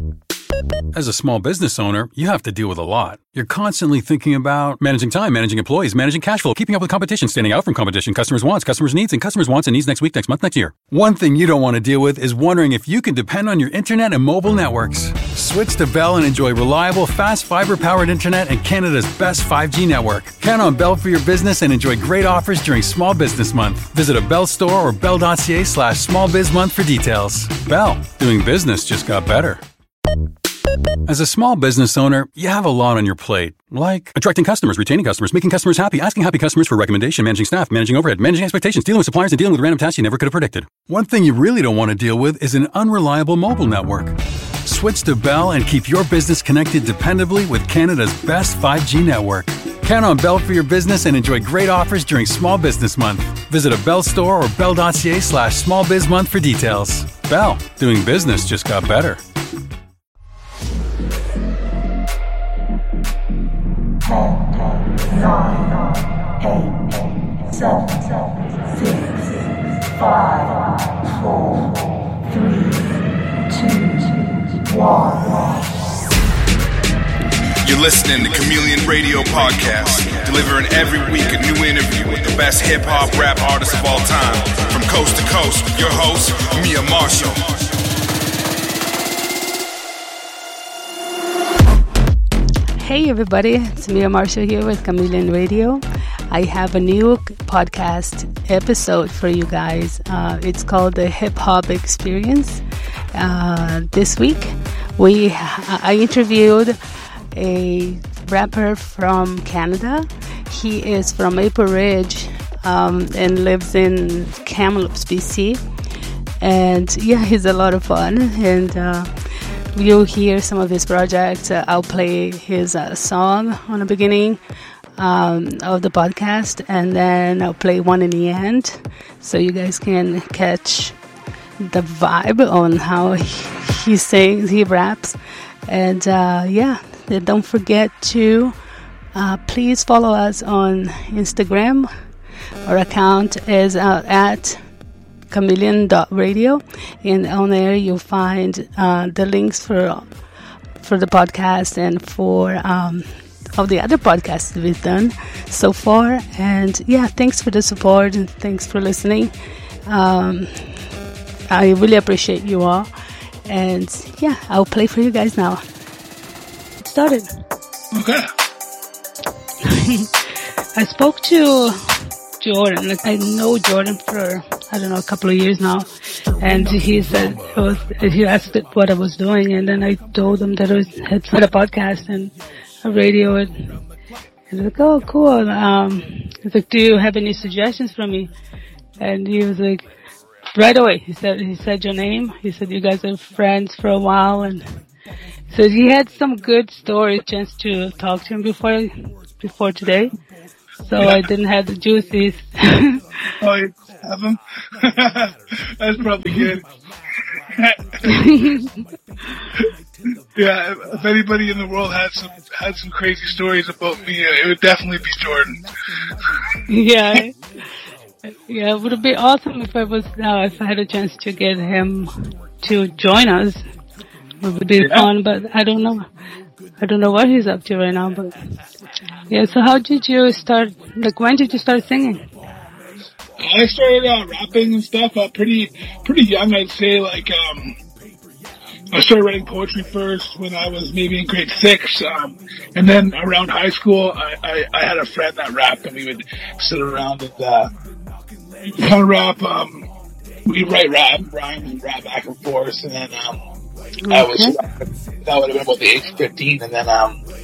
As a small business owner, you have to deal with a lot. You're constantly thinking about managing time, managing employees, managing cash flow, keeping up with competition, standing out from competition, customers' wants, customers' needs, and customers' wants and needs next week, next month, next year. One thing you don't want to deal with is wondering if you can depend on your internet and mobile networks. Switch to Bell and enjoy reliable, fast fiber-powered internet and Canada's best 5G network. Count on Bell for your business and enjoy great offers during Small Business Month. Visit a Bell store or bell.ca/smallbizmonth for details. Bell, doing business just got better. As a small business owner, you have a lot on your plate, like attracting customers, retaining customers, making customers happy, asking happy customers for recommendation, managing staff, managing overhead, managing expectations, dealing with suppliers, and dealing with random tasks you never could have predicted. One thing you really don't want to deal with is an unreliable mobile network. Switch to Bell and keep your business connected dependably with Canada's best 5G network. Count on Bell for your business and enjoy great offers during Small Business Month. Visit a Bell store or bell.ca/smallbizmonth for details. Bell, doing business just got better. 10, 9, 8, 7, 6, 5, 4, 3, 2, 1. You're listening to Chameleon Radio Podcast, delivering every week a new interview with the best hip-hop rap artists of all time. From coast to coast, your host, Mia Marshall. Hey everybody, it's Mia Marshall here with Chameleon Radio. I have a new podcast episode for you guys. It's called the Hip Hop Experience. This week, I interviewed a rapper from Canada. He is from Maple Ridge and lives in Kamloops, BC. And yeah, he's a lot of fun. And you'll hear some of his projects. I'll play his song on the beginning of the podcast, and then I'll play one in the end, so you guys can catch the vibe on how he sings, he raps. And don't forget to please follow us on Instagram. Our account is at chameleon.radio, and on there you'll find the links for the podcast and for all the other podcasts that we've done so far. And yeah, thanks for the support and thanks for listening. I really appreciate you all. And yeah, I'll play for you guys now. Started. Okay. I spoke to Jordan. I know Jordan for, a couple of years now. And he said, he asked what I was doing. And then I told him that I had a podcast and a radio. And he was like, oh, cool. He's like, do you have any suggestions for me? And he was like, right away. He said your name. He said, you guys are friends for a while. And so he had some good story, chance to talk to him before today. So yeah. I didn't have the juices. Oh, you have them? That's probably good. Yeah, if anybody in the world had some crazy stories about me, it would definitely be Jordan. Yeah. Yeah, it would be awesome if I had a chance to get him to join us. It would be fun, but I don't know. I don't know what he's up to right now, but yeah. So how did you start? Like, when did you start singing? I started rapping and stuff pretty young. I'd say I started writing poetry first when I was maybe in grade 6, and then around high school, I had a friend that rapped, and we would sit around and kind of rap. We'd write rhymes and rap back and forth, and then that would have been about the age of 15, and then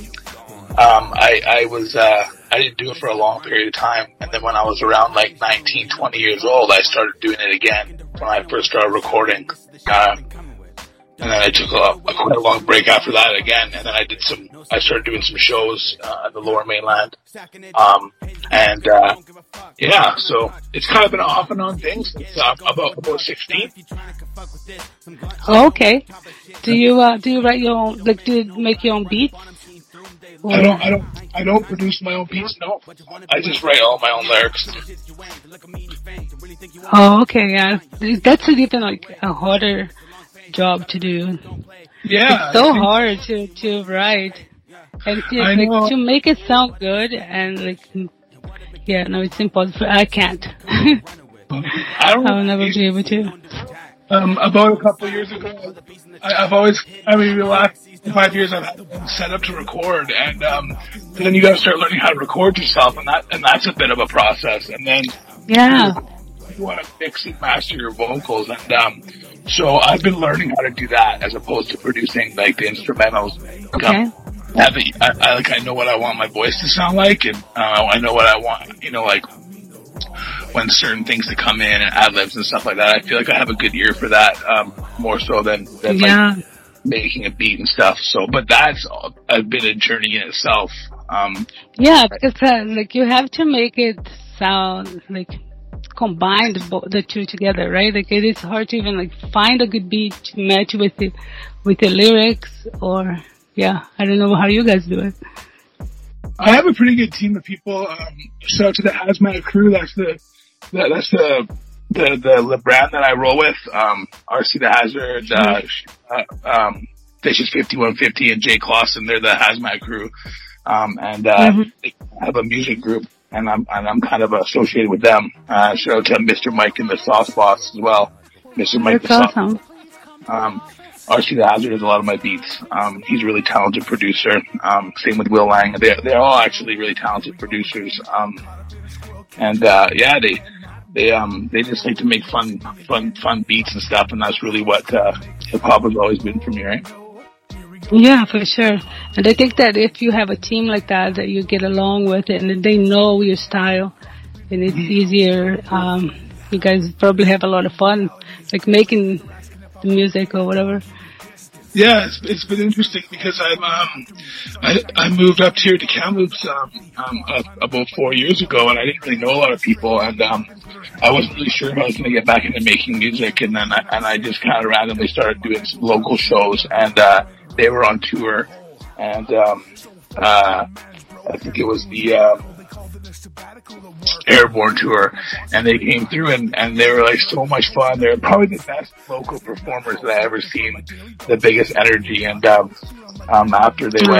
I didn't do it for a long period of time, and then when I was around 19, 20 years old, I started doing it again when I first started recording, and then I took quite a long break after that again, and then I started doing some shows at the Lower Mainland, so it's kind of been an off and on thing since about 16. Oh, okay. Do you write your own? Like, do you make your own beats? Or? I don't produce my own beats. No, I just write all my own lyrics. Oh, okay. Yeah, that's even a harder job to do. Yeah. It's so hard to write. And to make it sound good and it's impossible. I can't. I'll never be able to. About a couple of years ago, the last 5 years I've had it set up to record, and then you got to start learning how to record yourself, and that's a bit of a process. And then you want to mix and master your vocals, and so I've been learning how to do that as opposed to producing like the instrumentals. Okay. I know what I want my voice to sound like, and I know what I want, like when certain things to come in and ad-libs and stuff like that. I feel like I have a good ear for that, more so than like making a beat and stuff. So, but that's a bit of a journey in itself. Because you have to make it sound like combine the two together, right? Like it is hard to even find a good beat to match with the lyrics, or I don't know how you guys do it. I have a pretty good team of people. Shout out to the Hazmat crew. That's the brand that I roll with. RC the Hazard, Vicious 5150 and Jay Clausen. They're the Hazmat crew. They have a music group, and I'm kind of associated with them. Shout out to Mr. Mike and the Sauce Boss as well. Mr. Mike the Sauce. RC the Hazard does a lot of my beats. He's a really talented producer. Same with Will Lang. They're all actually really talented producers. They just like to make fun beats and stuff, and that's really what hip hop has always been for me, right? Yeah, for sure. And I think that if you have a team like that you get along with it, and they know your style, and it's easier. You guys probably have a lot of fun, like making the music or whatever. Yeah, it's been interesting because I moved up here to Kamloops about 4 years ago, and I didn't really know a lot of people, and I wasn't really sure if I was going to get back into making music, and then I just kind of randomly started doing some local shows, and they were on tour, and I think it was the Airborne tour, and they came through and they were like so much fun. They're probably the best local performers that I ever seen, the biggest energy, and after they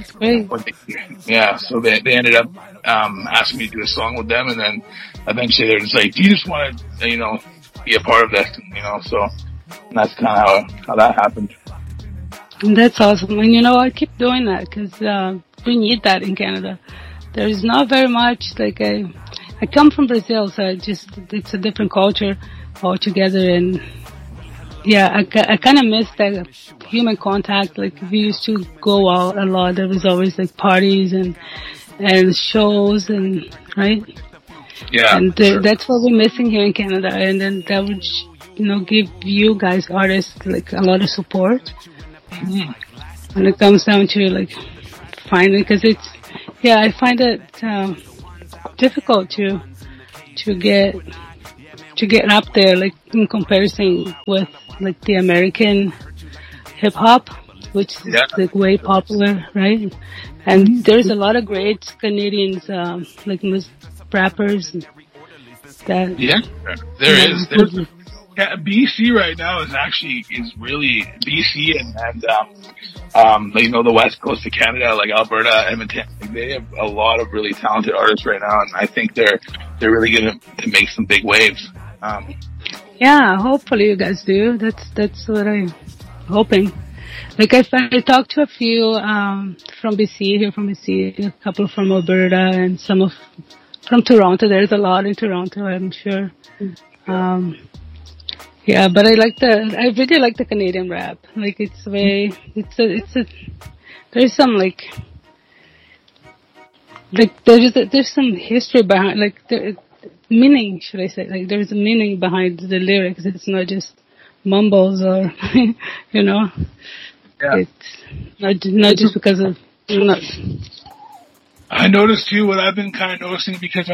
so they ended up asking me to do a song with them, and then eventually they're just like, do you just want to be a part of this, so that's kind of how that happened. And that's awesome. And I keep doing that because we need that in Canada. There's not very much, I come from Brazil, so it's a different culture altogether, and I kind of miss that human contact. Like, we used to go out a lot. There was always parties and shows, and right? Yeah. And that's what we're missing here in Canada, and then that would, give you guys, artists, a lot of support. When it comes down to, finding, because I find it difficult to get up there, in comparison with the American hip hop, which is way popular, right? And there's a lot of great Canadians, rappers. That there is. Yeah, BC right now is really BC and the west coast of Canada, like Alberta, Edmonton. They have a lot of really talented artists right now, and I think they're really going to make some big waves. Hopefully you guys do. That's what I'm hoping. I talked to a few from BC, a couple from Alberta, and some from Toronto. There's a lot in Toronto, I'm sure. But I really like the Canadian rap. There's some there's some history behind, meaning, should I say? There's a meaning behind the lyrics. It's not just mumbles or, It's not just because of. I noticed too what I've been kind of noticing, because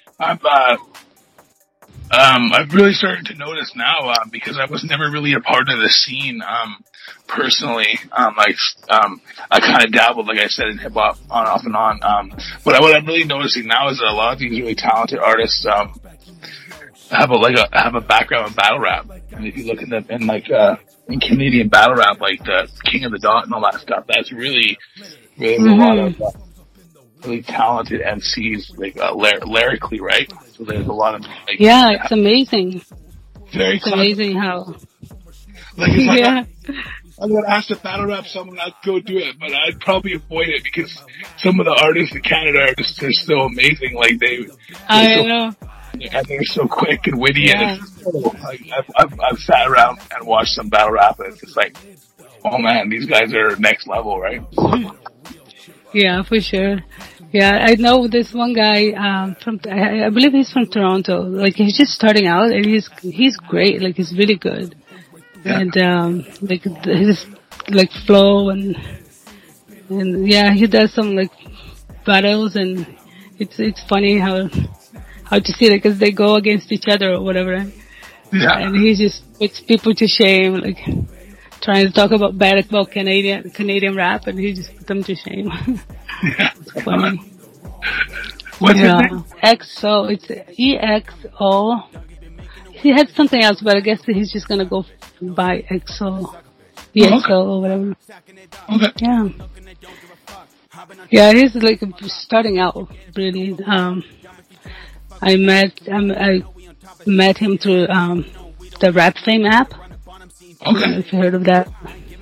I've really started to notice now, because I was never really a part of the scene, personally. I kind of dabbled, like I said, in hip hop on, off and on. But what I'm really noticing now is that a lot of these really talented artists, have a background in battle rap. And if you look in in Canadian battle rap, like the King of the Dot and all that stuff. That's really a lot of really talented MCs, like lyrically, right? So there's a lot of like, it's amazing. It's amazing how. Like, I'm gonna ask to battle rap someone, I'd go do it, but I'd probably avoid it because some of the artists in Canada are just they're so amazing. Like I know. And they're so quick and witty, and it's so, like, I've sat around and watched some battle rap, and it's just like, oh man, these guys are next level, right? Yeah, for sure. Yeah, I know this one guy I believe he's from Toronto. Like, he's just starting out, and he's great. Like, he's really good, and like his like flow and he does some like battles, and it's funny how to see it because they go against each other or whatever, and he just puts people to shame, like trying to talk about bad about Canadian rap, and he just put them to shame. It's funny. What's his name? EXO. It's EXO. He had something else, but I guess he's just gonna go by EXO. EXO or whatever. Okay. Yeah. Yeah, he's like starting out really. I met him through the Rap Fame app. Okay. If you heard of that.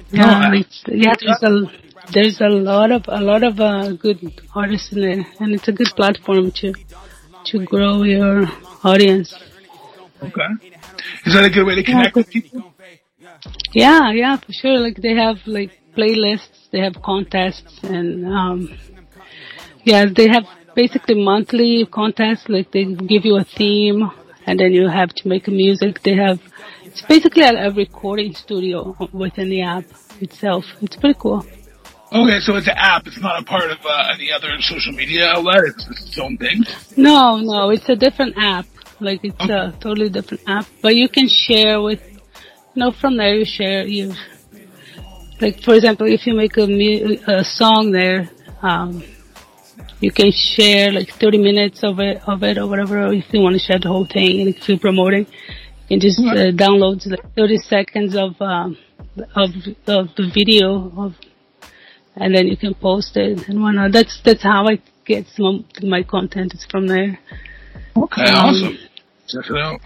There's a lot of good artists in there, and it's a good platform to grow your audience. Okay. Is that a good way to connect with people? Yeah, for sure. Like, they have like playlists, they have contests, and they have basically monthly contests. Like, they give you a theme, and then you have to make music. It's basically a recording studio within the app itself. It's pretty cool. Okay, so it's an app. It's not a part of any other social media outlet. It's its own thing. No, it's a different app. Like, it's a totally different app. But you can share with, from there you share. Like, for example, if you make a song there, you can share like 30 minutes of it or whatever. Or if you want to share the whole thing, and if you're promoting, you can just download like 30 seconds of the video and then you can post it and whatnot. That's how I get some of my content. It's from there. Okay, awesome. Check it out.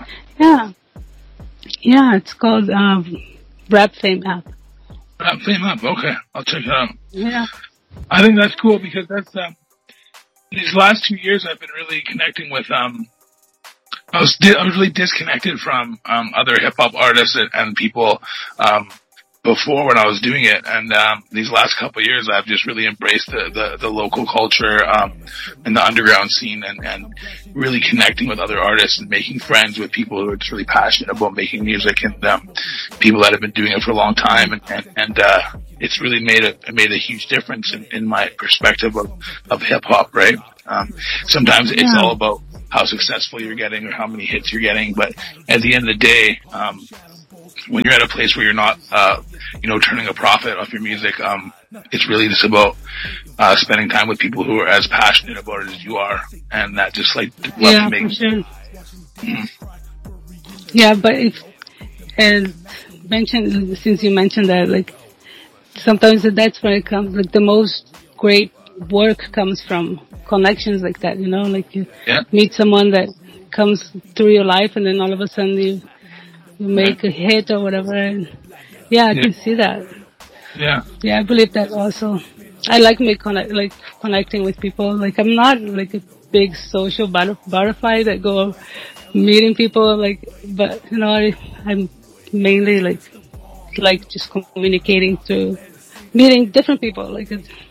Yeah, it's called Rap Fame app. Rap Fame app. Okay, I'll check it out. Yeah, I think that's cool because that's these last 2 years I've been really connecting with I was really disconnected from other hip hop artists and people before when I was doing it, and these last couple of years I've just really embraced the local culture and the underground scene, and really connecting with other artists and making friends with people who are just really passionate about making music, and people that have been doing it for a long time, and it's really made a huge difference in my perspective of hip hop, right? Sometimes it's all about how successful you're getting or how many hits you're getting, but at the end of the day, when you're at a place where you're not, turning a profit off your music, it's really just about spending time with people who are as passionate about it as you are, and that just like love to make. For sure. Yeah, but since you mentioned that, like, sometimes that's where it comes. Like, the most great work comes from connections like that. Like, you meet someone that comes through your life, and then all of a sudden you make a hit or whatever, and I can see that. I believe that also. I like connecting with people. Like, I'm not like a big social butterfly that go meeting people, like, but I'm mainly like just communicating through meeting different people. Like,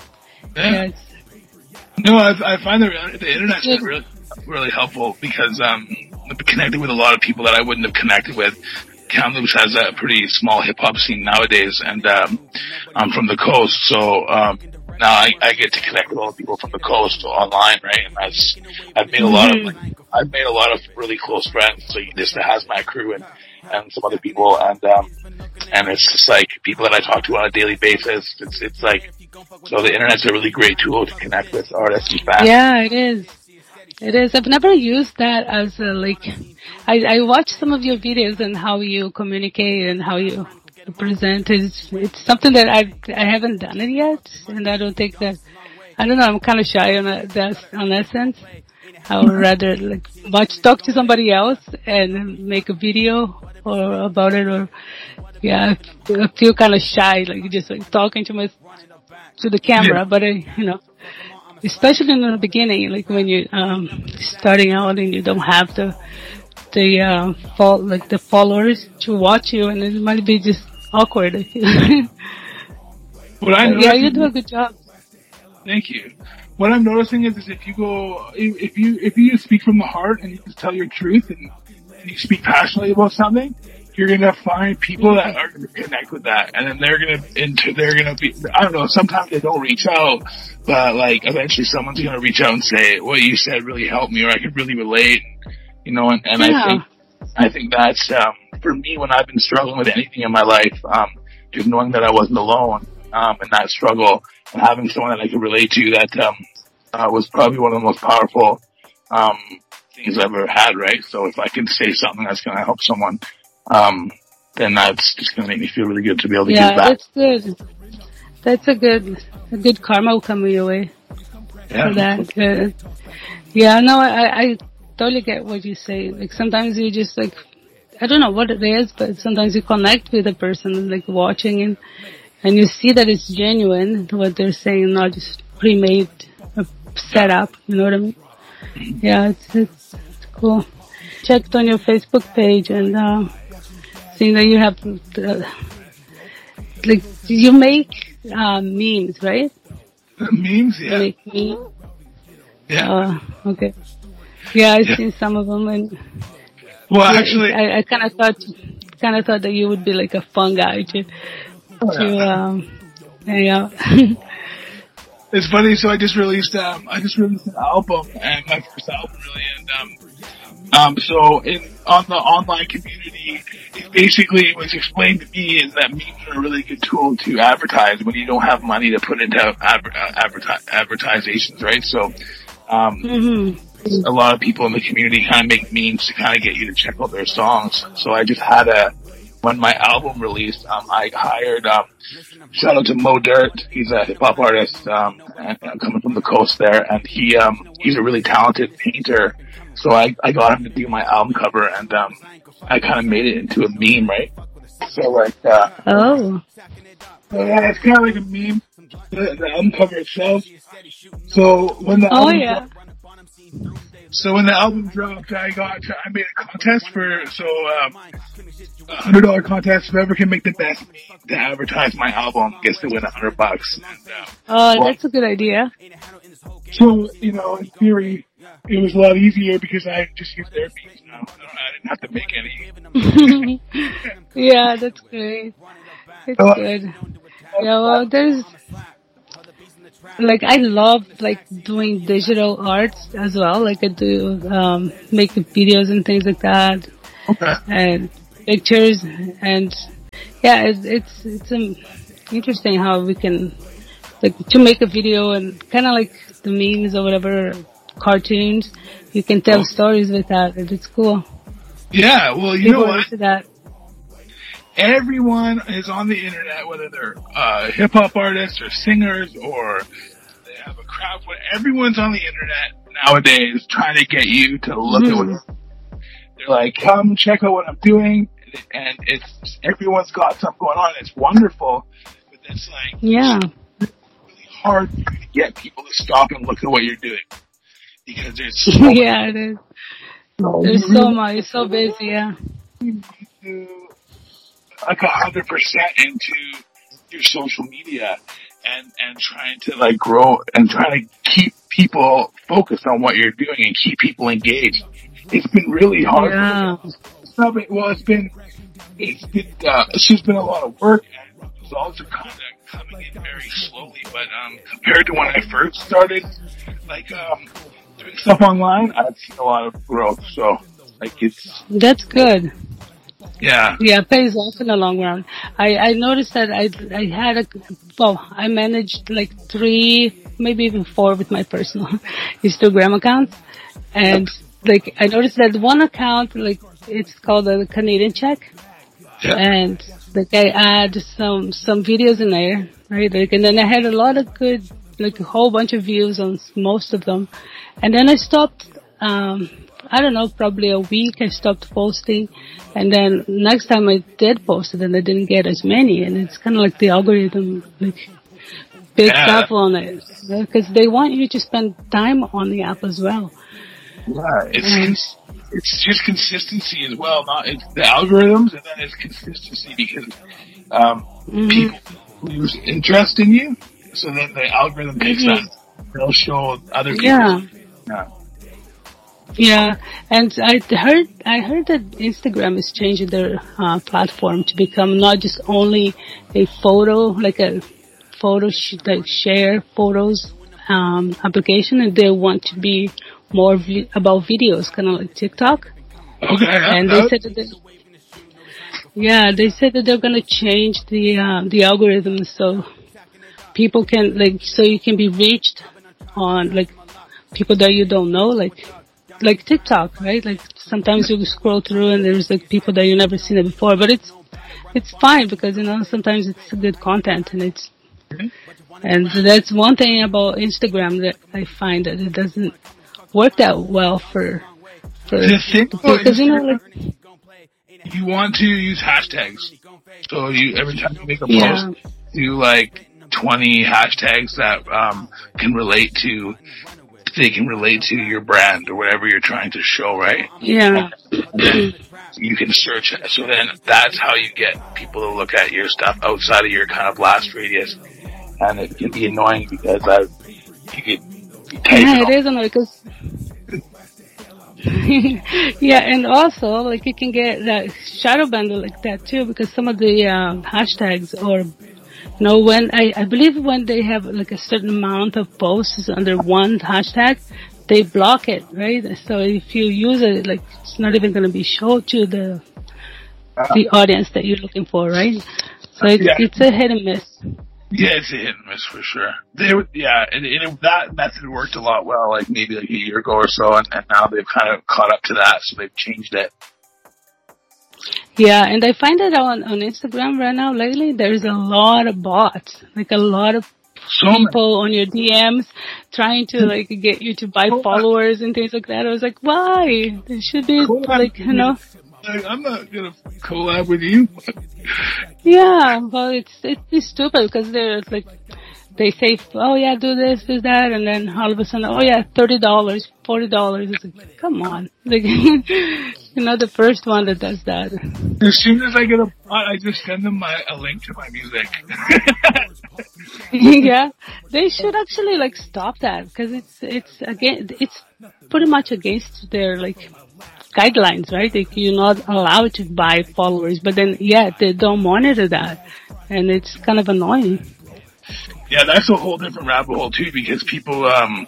no, I find the internet's been really, really helpful because I've connected with a lot of people that I wouldn't have connected with. Kamloops has a pretty small hip hop scene nowadays, and I'm from the coast, so now I get to connect with all the people from the coast online, right? And I've made a lot of really close friends. So this has my crew and some other people, and it's just like people that I talk to on a daily basis. It's like, so the internet's a really great tool to connect with artists and fans. Yeah, it is. It is. I've never used that as I watch some of your videos and how you communicate and how you present. It's something that I haven't done it yet, and I don't think that, I don't know, I'm kind of shy on that sense. I would rather talk to somebody else and make a video about it, or I feel kind of shy, just talking to the camera, but especially in the beginning, when you're starting out and you don't have the followers to watch you, and it might be just awkward. You do a good job. Thank you. What I'm noticing is if you speak from the heart and you just tell your truth and you speak passionately about something, you're gonna find people that are gonna connect with that, and then they're gonna be, I don't know, sometimes they don't reach out, but eventually someone's gonna reach out and say, what you said really helped me, or I could really relate, I think that's, for me, when I've been struggling with anything in my life, just knowing that I wasn't alone, in that struggle, and having someone that I could relate to, that, was probably one of the most powerful, things I've ever had, right? So if I can say something that's gonna help someone, then that's just gonna make me feel really good to be able to give back. Yeah, that's good. That's a good karma will come your way for that. I totally get what you say. Sometimes you just I don't know what it is, but sometimes you connect with a person watching and you see that it's genuine, what they're saying, not just pre-made, set up, you know what I mean? Yeah, it's cool. Checked on your Facebook page and, seeing that you have, you make, memes, right? Memes, yeah. You make memes? Yeah. Okay. Yeah, I've seen some of them, and actually, I kind of thought that you would be a fun guy to hang out. It's funny. So I just released an album, and my first album really, and so on the online community, it basically was explained to me is that memes are a really good tool to advertise when you don't have money to put into advertisations, right? So, a lot of people in the community kind of make memes to kind of get you to check out their songs. So I just had when my album released, I hired, shout out to Mo Dirt. He's a hip hop artist, and coming from the coast there, and he's a really talented painter. So I got him to do my album cover, and I kind of made it into a meme, right? So yeah, it's kind of like a meme, the album cover itself. So when the album dropped, I made a contest $100 contest. Whoever can make the best meme to advertise my album gets to win $100. That's a good idea. So, in theory, it was a lot easier because I just used their memes now. I didn't have to make any. Yeah, that's great. It's good. Yeah, well, there's, I love, doing digital arts as well. I do, make videos and things like that. Okay. And pictures, and yeah, it's interesting how we can, to make a video and kind of the memes or whatever, cartoons, you can tell stories with that, and it's cool. Yeah, well, you know what? That. Everyone is on the internet, whether they're hip-hop artists or singers or they have a craft. Everyone's on the internet nowadays trying to get you to look at what they're like, come check out what I'm doing. And everyone's got something going on. It's wonderful. But it's really hard to get people to stop and look at what you're doing. Because there's so much. Yeah, it is. There's so much. It's so busy, yeah. 100% into your social media and trying to grow and trying to keep people focused on what you're doing and keep people engaged. It's been really hard. Yeah. It's just been a lot of work, and the results are kind of coming in very slowly, but compared to when I first started doing stuff online, I've seen a lot of growth. So that's good. Yeah. Yeah, it pays off in the long run. I noticed that I managed 3, maybe even 4 with my personal Instagram accounts. And I noticed that one account, it's called a Canadian Check. Yeah. And Like I add some videos in there, right? Like, and then I had a lot of good, like a whole bunch of views on most of them. And then I stopped, I don't know, probably a week I stopped posting. And then next time I did post it, and I didn't get as many. And it's kind of like the algorithm, like, picks up on it. Because they want you to spend time on the app as well. Yeah, it's just consistency as well. It's the algorithms, and then it's consistency because people lose interest in you, so then the algorithm picks up. They'll show other people. Yeah, and I heard that Instagram is changing their platform to become not just only a photo, like a photo like share photos application, and they want to be more about videos, kind of like TikTok. Okay. And they said that they said that they're going to change the algorithm so people can, like, so you can be reached on, like, people that you don't know, like TikTok, right? Like, sometimes you scroll through and there's, like, people that you've never seen it before, but it's fine because, you know, sometimes it's good content and that's one thing about Instagram that I find that it doesn't work that well for because, you know, like, you want to use hashtags. So every time you make a post, do like 20 hashtags that can relate to your brand or whatever you're trying to show, right? Yeah. Then you can search it. So then that's how you get people to look at your stuff outside of your kind of blast radius. And it can be annoying because it is annoying because yeah, and also, like, you can get that shadow bundle like that too, because some of the hashtags, or, you know, when I believe when they have like a certain amount of posts under one hashtag, they block it, right? So if you use it, like, it's not even going to be shown to the audience that you're looking for, right? So it's a hit and miss. Yeah, it's a hit and miss for sure. And that method worked a lot well, like maybe like a year ago or so, and now they've kind of caught up to that, so they've changed it. Yeah, and I find that on Instagram right now lately, there's a lot of bots, like a lot of people on your DMs trying to, like, get you to buy followers and things like that. I was like, why? There should be, like, you know. I'm not gonna collab with you. Yeah, well, it's stupid because they're like, they say, oh yeah, do this, do that, and then all of a sudden, oh yeah, $30, $40. It's like, come on, like, you're not the first one that does that. As soon as I get a bot, I just send them a link to my music. Yeah, they should actually, like, stop that because it's pretty much against their, like, guidelines, right? Like, you're not allowed to buy followers, but then they don't monitor that, and it's kind of annoying. Yeah, that's a whole different rabbit hole too, because people, I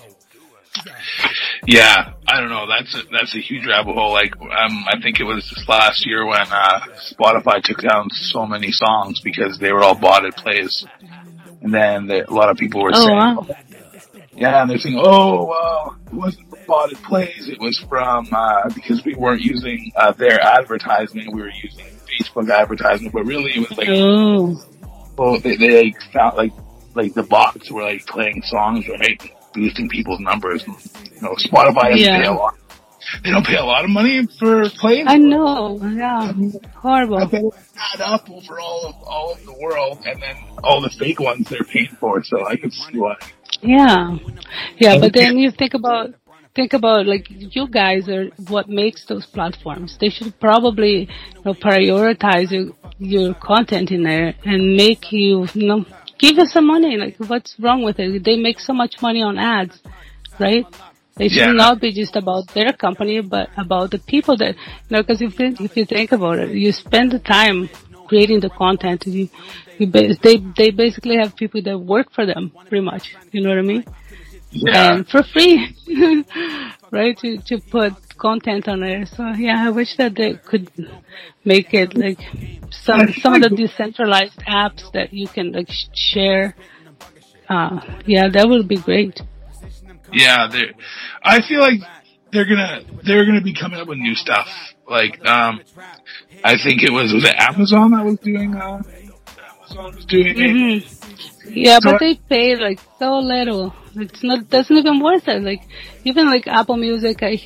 don't know, that's a huge rabbit hole. Like, I think it was this last year when Spotify took down so many songs because they were all botted plays, and then a lot of people were saying, and they're saying, it wasn't from botted plays, it was from because we weren't using their advertisement, we were using Facebook advertisement, but really it was like, well, they found like the bots were like playing songs, right, boosting people's numbers. And, you know, Spotify doesn't pay a lot. They don't pay a lot of money for plays. I know, yeah, horrible. I bet it add up over all of the world, and then all the fake ones they're paying for. So I can see why. Yeah, but then you think about like, you guys are what makes those platforms. They should probably, you know, prioritize your content in there and make you, you know, give us some money. Like, what's wrong with it? They make so much money on ads, right? They should not be just about their company, but about the people that, you know, because if you think about it, you spend the time creating the content. They basically have people that work for them, pretty much. You know what I mean? Yeah. And for free, right? To put content on there. So I wish that they could make it like some of the decentralized apps that you can, like, share. That would be great. Yeah, I feel like they're gonna be coming up with new stuff. Like, I think it was Amazon that was doing, it. Yeah, but they pay like so little. It's not, doesn't even worth it. Like, even like Apple Music, I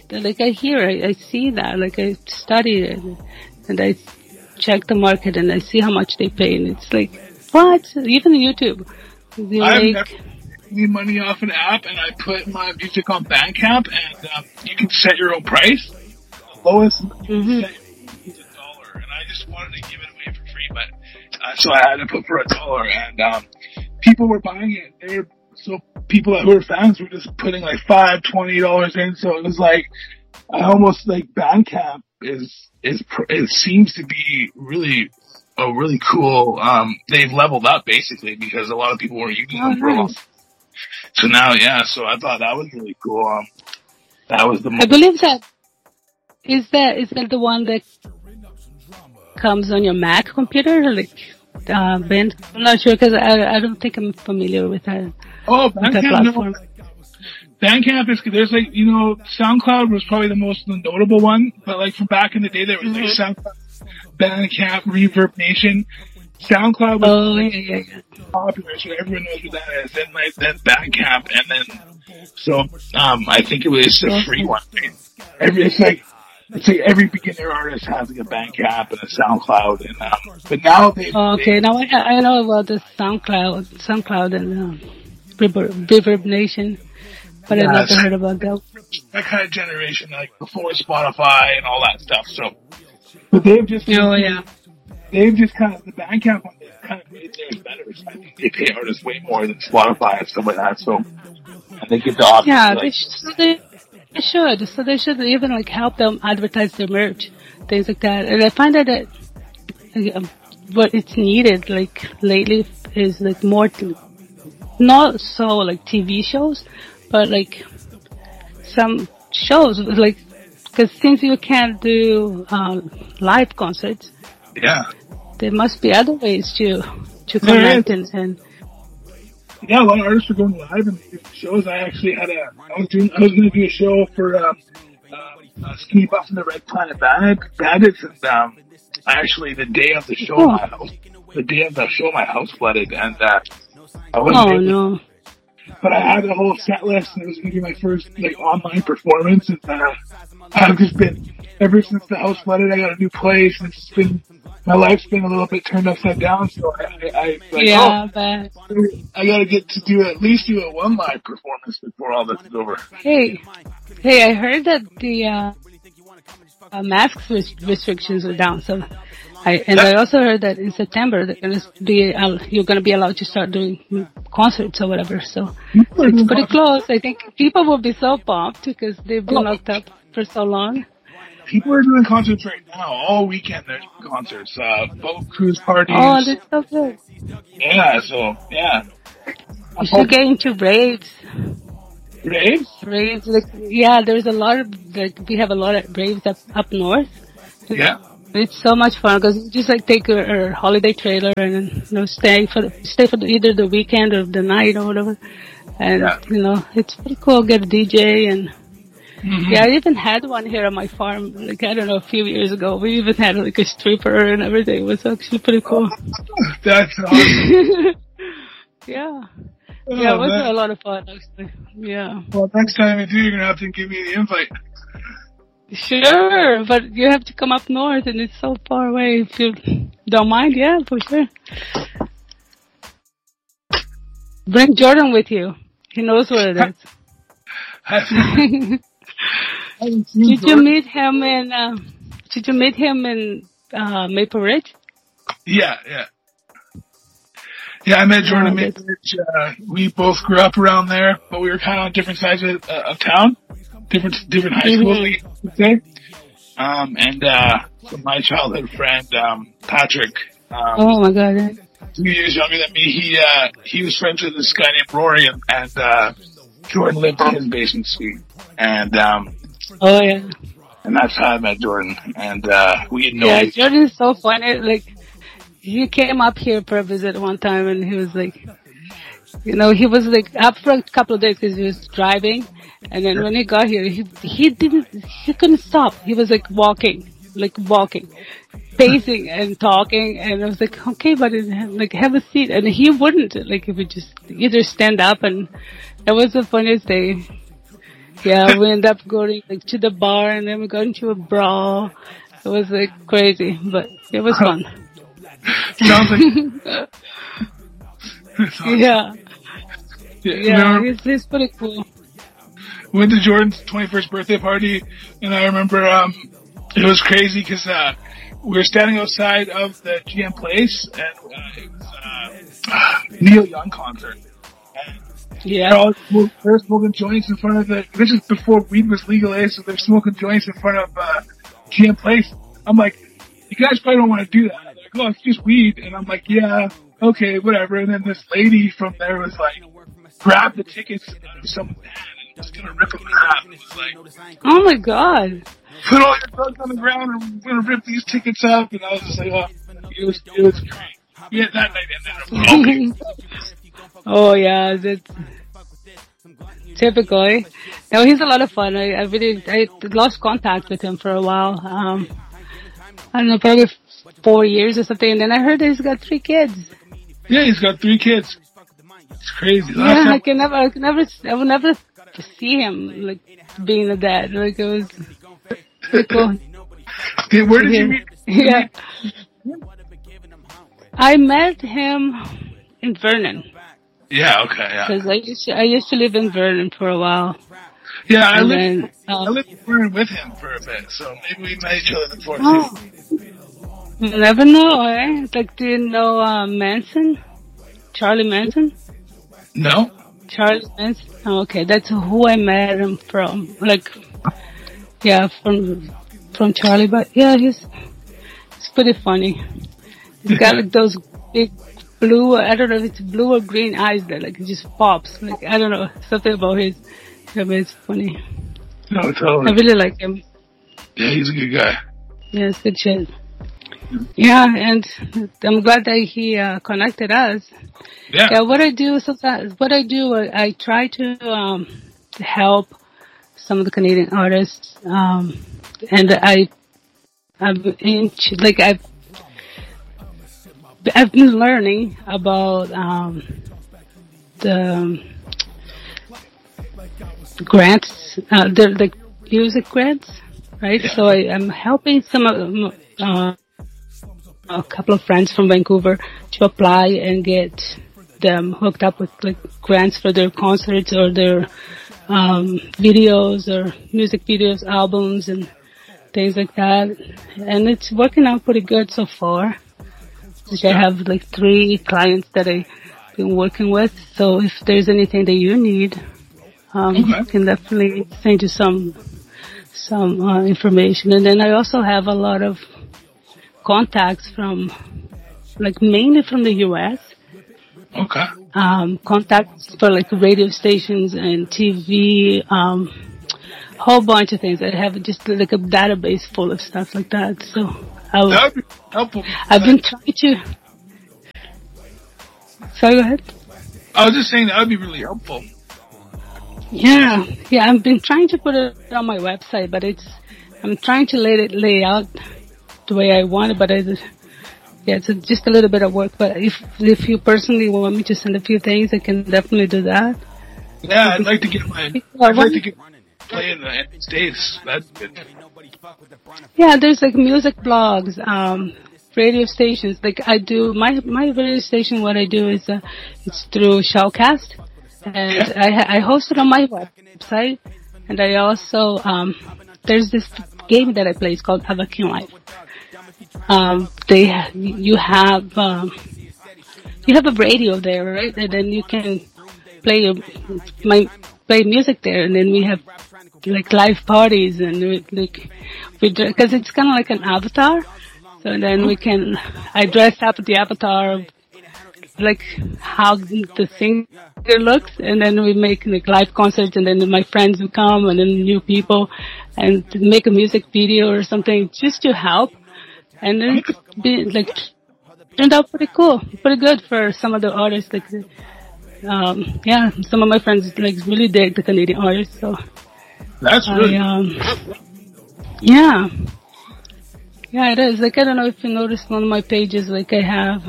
see that. Like, I study it and I check the market and I see how much they pay, and it's like, what? Even YouTube. I've never made money off an app, and I put my music on Bandcamp, and you can set your own price. The lowest you can set is $1, and I just wanted to give it away for free, but so I had to put for $1, and people were buying it. So people that were fans were just putting like $5, $20 in. So it was like, I almost like Bandcamp it seems to be really cool. They've leveled up basically because a lot of people were using them for a long. So now, so I thought that was really cool. That was the. I believe that is that the one that comes on your Mac computer, like Ben. I'm not sure because I don't think I'm familiar with that. Oh, Bandcamp platform. No. Bandcamp is, there's like, SoundCloud was probably the most notable one, but like from back in the day, there was like SoundCloud, Bandcamp, Reverb Nation. SoundCloud was popular, so everyone knows what that is. Then Bandcamp, and then, so, I think it was a free one. It's like every beginner artist has like a Bandcamp and a SoundCloud, and, but now now I know about the SoundCloud and, Reverb Nation. But I've never heard about that. That kind of generation, like before Spotify and all that stuff. So, but they've just, they've just kind of, the Bandcamp one, they've kind of made theirs better. So I think they pay artists way more than Spotify and stuff like that. So, and they get the option. Yeah, they should. So they should even like help them advertise their merch, things like that. And I find that what it's needed, like lately, is like more, not so like TV shows, but like some shows, like, because since you can't do live concerts, there must be other ways to connect and. Yeah, a lot of artists are going live and shows. I actually had I was going to do a show for Skinny Puff and the Red Planet Bandits, and actually the day of the show, my house flooded, and I wasn't able. But I had a whole set list, and it was going to be my first like online performance. And I've just been, ever since the house flooded, I got a new place, and it's been, my life's been a little bit turned upside down. So I got to get to at least do a one live performance before all this is over. Hey, I heard that the masks restrictions are down. So. I also heard that in September you're going to be allowed to start doing concerts or whatever. So it's pretty close. I think people will be so pumped because they've been locked up for so long. People are doing concerts right now. All weekend there's concerts, boat cruise parties. Oh, that's so good. Yeah, so yeah. You should get into raves. Raves? Raves, like, there's a lot of, like, we have a lot of raves up north. Yeah. It's so much fun because you just like take a holiday trailer and stay for either the weekend or the night or whatever, and it's pretty cool. Get a DJ and I even had one here on my farm. Like I don't know, a few years ago, we even had like a stripper and everything. It was actually pretty cool. That's awesome. Yeah. Yeah, it was a lot of fun actually. Yeah. Well, next time you do, you're gonna have to give me the invite. Sure, but you have to come up north, and it's so far away. If you don't mind, yeah, for sure. Bring Jordan with you. He knows where it is. Did you meet him in Maple Ridge? Yeah. Yeah, I met Jordan in Maple Ridge. We both grew up around there, but we were kind of on different sides of town. Different high schools, we would say. So my childhood friend, Patrick, oh my God, 2 years younger than me, he was friends with this guy named Rory, and Jordan lived in his basement suite. And, and that's how I met Jordan. And, we had no idea. Jordan is so funny. Like, he came up here for a visit one time, and he was like, You know, he was like up for a couple of days because he was driving, and then when he got here, he couldn't stop. He was like walking, pacing and talking, and I was like, okay, but like have a seat, and he wouldn't. Like he would just either stand up, and that was the funniest day. Yeah, we ended up going like to the bar, and then we got into a brawl. It was like crazy, but it was fun. Sounds like. Yeah. Yeah, he's pretty cool. We went to Jordan's 21st birthday party, and I remember it was crazy because we were standing outside of the GM place, and it was Neil Young concert. Yeah. They're smoking joints in front of this is before weed was legalized, so they're smoking joints in front of GM place. I'm like, you guys probably don't want to do that. They're like, oh, it's just weed. And I'm like, yeah, okay, whatever. And then this lady from there was like, grab the tickets out of someone's hand and was gonna rip them in half. And it was like, oh my god. Put all your drugs on the ground and we're gonna rip these tickets up. And I was just like, oh, it was great. Yeah, that night ended up. Oh yeah, that's typically. No, he's a lot of fun. I lost contact with him for a while. I don't know, probably 4 years or something. And then I heard that he's got 3 kids. Yeah, he's got 3 kids. It's crazy. Yeah, I will never see him like being a dad. Like it was pretty cool. Okay, where did you meet? Yeah, I met him in Vernon. Yeah, okay, yeah. Because I used to live in Vernon for a while. Yeah, I lived in Vernon with him for a bit, so maybe we met each other before too. You never know, eh? It's like, do you know Manson? Charlie Manson? No. Charlie Manson? Oh, okay, that's who I met him from. Like, yeah, from Charlie, but yeah, he's pretty funny. He's got like those big blue, I don't know if it's blue or green eyes that like it just pops. Like, I don't know, something about his, I mean, it's funny. No, totally. I really like him. Yeah, he's a good guy. Yeah, it's good shit. Yeah, and I'm glad that he connected us. Yeah. What I do sometimes, I try to help some of the Canadian artists, and I've been learning about the grants, the music grants, right? Yeah. So I'm helping some of a couple of friends from Vancouver to apply and get them hooked up with like grants for their concerts or their videos or music videos, albums, and things like that. And it's working out pretty good so far. I have like 3 clients that I've been working with. So if there's anything that you need, I can definitely send you some information. And then I also have a lot of contacts from, like, mainly from the U.S. Okay. Contacts for like radio stations and TV, whole bunch of things. I have just like a database full of stuff like that. So that would be helpful. I've been trying to. Sorry, go ahead. I was just saying that would be really helpful. Yeah, I've been trying to put it on my website, but I'm trying to lay out the way I want it, but it's just a little bit of work. But if you personally want me to send a few things, I can definitely do that. Yeah, I'd like to get play in the States. That's good. Yeah, there's like music blogs, radio stations. Like I do my radio station. What I do is it's through Shoutcast, and I host it on my website. And I also there's this game that I play. It's called Avakin Life. You have a radio there, right? And then you can play music there, and then we have like live parties, and because it's kind of like an avatar. So then I dress up the avatar, like how the singer looks, and then we make like live concerts, and then my friends will come, and then new people, and make a music video or something just to help. And then it's turned out pretty cool, pretty good for some of the artists. Like yeah, some of my friends like really dig the Canadian artists, so That's really yeah. Yeah, it is. Like, I don't know if you noticed on my pages, like I have,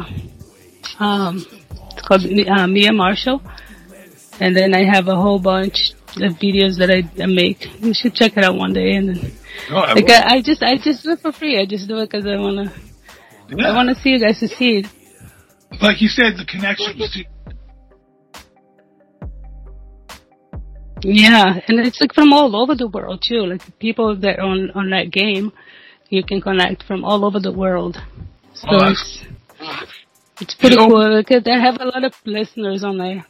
it's called Mia Marshall. And then I have a whole bunch of videos that I make. You should check it out one day. And then, I just do it for free. I just do it because I wanna see you guys succeed. Like you said, the connections to. Yeah, and it's like from all over the world too. Like people that are on that game, you can connect from all over the world. So it's pretty cool. Like, I have a lot of listeners on there.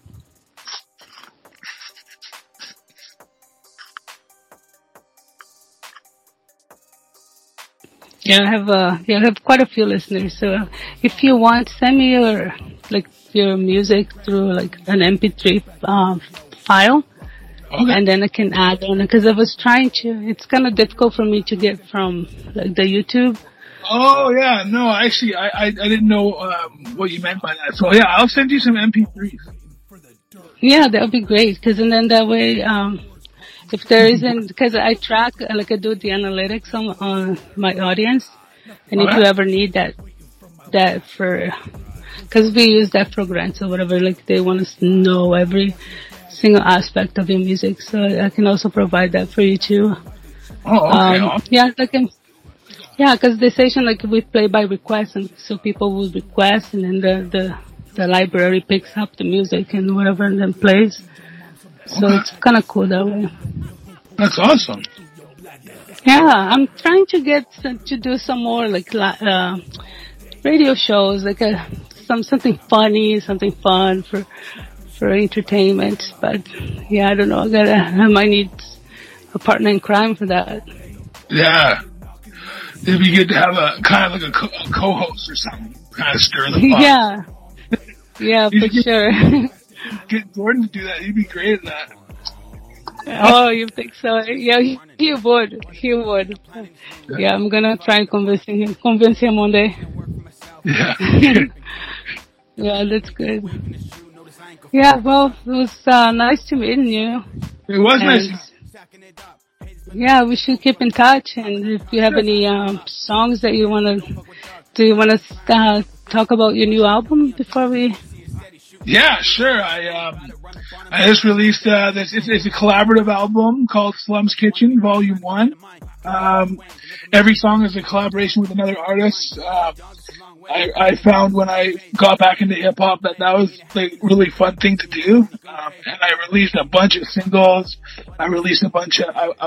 Yeah, I have quite a few listeners. So if you want, send me your music through like an MP3 file. Okay. And then I can add on, because I was trying to, it's kind of difficult for me to get from like the YouTube. Oh yeah, no, actually I didn't know what you meant by that. So yeah, I'll send you some MP3s. Yeah, that would be great, because then that way, if there isn't, because I track, like I do the analytics on my audience, and if you ever need that for, because we use that for grants or whatever, like they want us to know every single aspect of your music, so I can also provide that for you too. Oh, okay. Yeah, because the station, like, we play by request, and so people will request, and then the library picks up the music and whatever, and then plays. So it's kind of cool that way. That's awesome. Yeah, I'm trying to do some more like radio shows, like something funny, something fun for entertainment. But yeah, I don't know. I might need a partner in crime for that. Yeah, it'd be good to have a kind of like a co-host or something, kind of stir the pot. Yeah, for sure. Get Jordan to do that. He'd be great at that. Oh, you think so? Yeah, he would. Yeah, I'm gonna try and convince him one day. Yeah. Yeah, that's good. Yeah, well, it was nice to meet you. It was nice. Yeah, we should keep in touch. And if you have any songs that you wanna talk about your new album before we? Yeah, sure. I just released it's a collaborative album called Slum's Kitchen Volume 1. Every song is a collaboration with another artist. I found when I got back into hip hop that was like really fun thing to do. And I released a bunch of singles. I released a bunch of